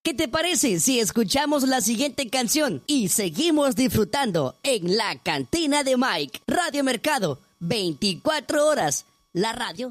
¿Qué te parece si escuchamos la siguiente canción y seguimos disfrutando en la cantina de Mike? Radio Mercado, 24 horas, la radio